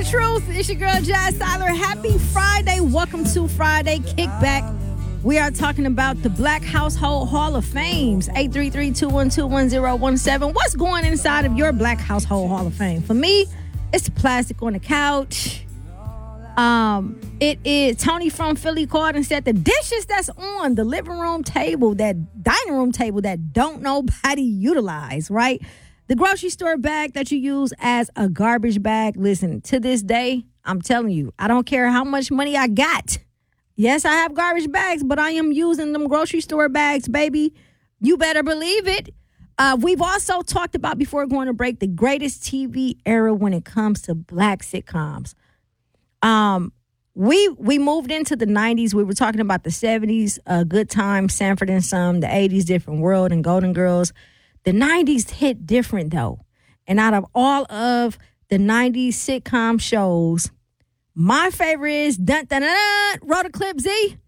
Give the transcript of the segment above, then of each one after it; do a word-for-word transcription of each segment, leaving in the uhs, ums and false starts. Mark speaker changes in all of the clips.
Speaker 1: truth. It's your girl, Jazz Tyler. Happy Friday. Welcome to Friday Kickback. We are talking about the Black Household Hall of Fames. eight three three, two one two, one zero one seven. What's going inside of your Black Household Hall of Fame? For me, it's the plastic on the couch. Um, it is Tony from Philly called and said the dishes that's on the living room table, that dining room table that don't nobody utilize, right? The grocery store bag that you use as a garbage bag. Listen, to this day, I'm telling you, I don't care how much money I got. Yes, I have garbage bags, but I am using them grocery store bags, baby. You better believe it. Uh, we've also talked about, before going to break, the greatest T V era when it comes to black sitcoms. Um, we we moved into the nineties. We were talking about the seventies, uh, Good Times, Sanford and Son, the eighties, Different World, and Golden Girls. The nineties hit different, though. And out of all of the nineties sitcom shows, my favorite is dun dun dun dun. Roll the clip, Z.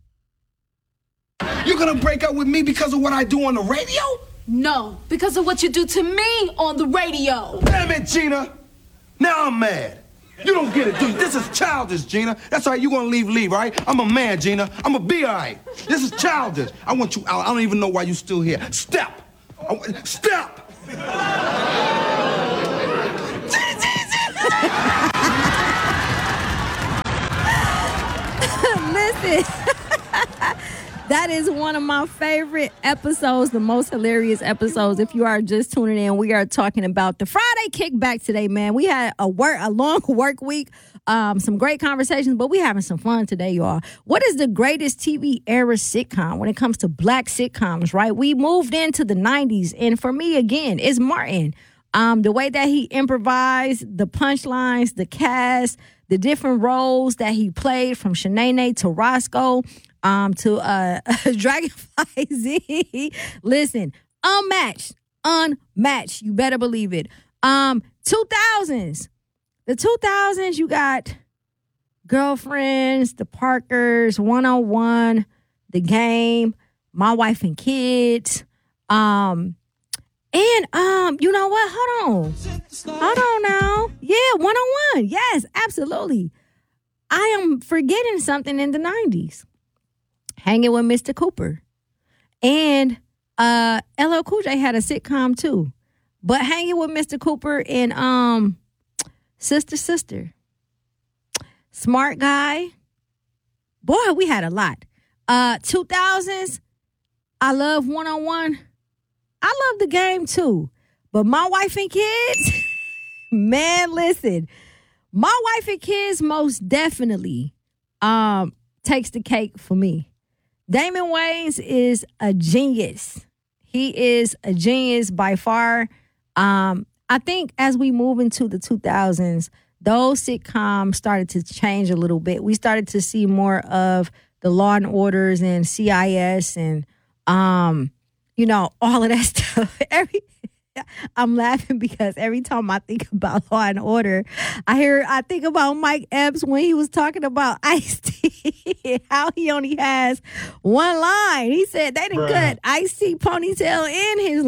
Speaker 2: You're gonna break up with me because of what I do on the radio?
Speaker 3: No, because of what you do to me on the radio.
Speaker 2: Damn it, Gina. Now I'm mad. You don't get it, dude. This is childish, Gina. That's all right. You're gonna leave, leave, all right? I'm a man, Gina. I'm gonna be all right. This is childish. I want you out. I don't even know why you're still here. Step. I, step.
Speaker 1: Listen, that is one of my favorite episodes, the most hilarious episodes. If you are just tuning in, we are talking about the Friday Kickback today, man. We had a work, a long work week, um, some great conversations, but we having some fun today, y'all. What is the greatest T V era sitcom when it comes to black sitcoms, right? We moved into the nineties, and for me, again, it's Martin. Um, the way that he improvised, the punchlines, the cast, the different roles that he played, from Shanae to Roscoe, um, to uh, Dragonfly Z. Listen, unmatched, unmatched. You better believe it. Um, two thousands. The two thousands, you got Girlfriends, The Parkers, one oh one, The Game, My Wife and Kids. Um, and, um, you know what? Hold on. Hold on now. Yeah, one oh one. Yes, absolutely. I am forgetting something in the nineties. Hanging with Mister Cooper. And uh, L L Cool J had a sitcom too. But Hanging with Mister Cooper and um, Sister Sister. Smart Guy. Boy, we had a lot. Uh, two thousands, I love one oh one. I love The Game too. But My Wife and Kids, man, listen. My Wife and Kids most definitely um, takes the cake for me. Damon Wayans is a genius. He is a genius by far. Um, I think as we move into the two thousands, those sitcoms started to change a little bit. We started to see more of the Law and Orders and C I S and, um, you know, all of that stuff. Every I'm laughing because every time I think about Law and Order, I hear I think about Mike Epps when he was talking about Ice-T, how he only has one line. He said they didn't cut Ice-T ponytail in his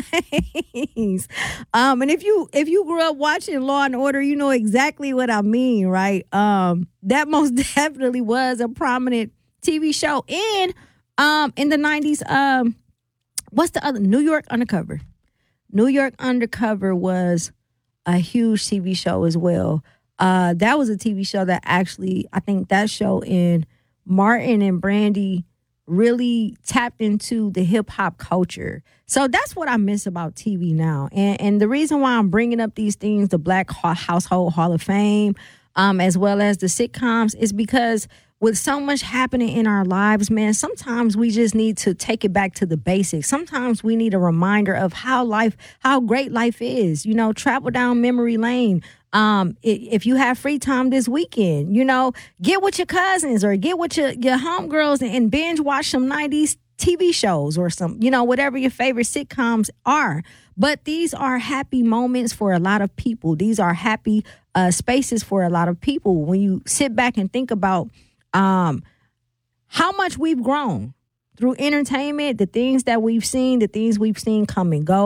Speaker 1: lines. um, and if you if you grew up watching Law and Order, you know exactly what I mean, right? Um, that most definitely was a prominent T V show. And um, in the nineties, um, what's the other? New York Undercover. New York Undercover was a huge T V show as well. Uh, that was a T V show that actually, I think that show in Martin and Brandy really tapped into the hip hop culture. So that's what I miss about T V now. And, and the reason why I'm bringing up these things, the Black Household Hall of Fame, um, as well as the sitcoms, is because with so much happening in our lives, man, sometimes we just need to take it back to the basics. Sometimes we need a reminder of how life, how great life is. You know, travel down memory lane. Um, if you have free time this weekend, you know, get with your cousins or get with your, your homegirls and binge watch some nineties T V shows or some, you know, whatever your favorite sitcoms are. But these are happy moments for a lot of people. These are happy uh, spaces for a lot of people. When you sit back and think about Um, how much we've grown through entertainment, the things that we've seen, the things we've seen come and go.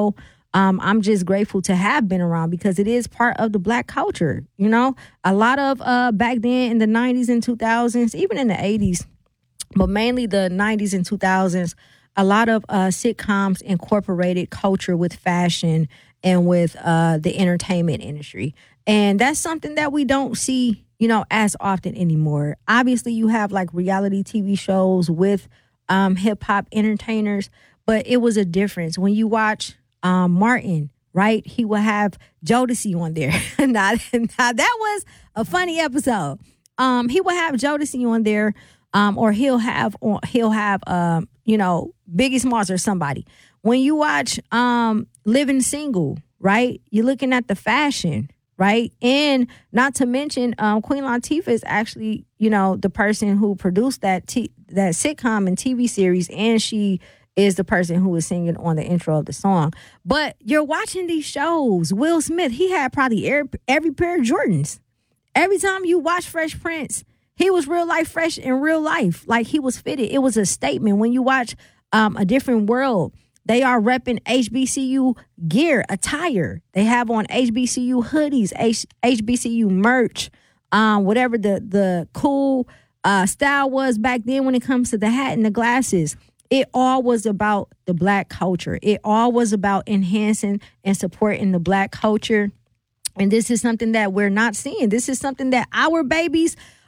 Speaker 1: um, I'm just grateful to have been around because it is part of the Black culture. You know, a lot of uh, back then in the nineties and two thousands, even in the eighties, but mainly the nineties and two thousands, a lot of uh, sitcoms incorporated culture with fashion and with uh, the entertainment industry. And that's something that we don't see, you know, as often anymore. Obviously, you have like reality T V shows with um, hip hop entertainers, but it was a difference. When you watch um, Martin, right, he will have Jodeci on there. now, now, that was a funny episode. Um, he will have Jodeci on there, um, or he'll have, he'll have, um, you know, Biggie Smalls or somebody. When you watch um, Living Single, right, you're looking at the fashion, right? And not to mention, um, Queen Latifah is actually, you know, the person who produced that t- that sitcom and T V series, and she is the person who was singing on the intro of the song. But you're watching these shows. Will Smith, he had probably every, every pair of Jordans. Every time you watch Fresh Prince, he was real life fresh in real life. Like, he was fitted. It was a statement. When you watch um, A Different World, they are repping H B C U gear, attire. They have on H B C U hoodies, H- HBCU merch, um, whatever the, the cool uh, style was back then when it comes to the hat and the glasses. It all was about the Black culture. It all was about enhancing and supporting the Black culture. And this is something that we're not seeing. This is something that our babies